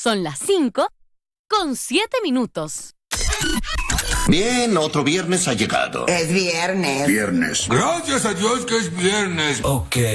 Son las 5:07. Bien, otro viernes ha llegado. Es viernes. Viernes. Gracias a Dios que es viernes. Ok.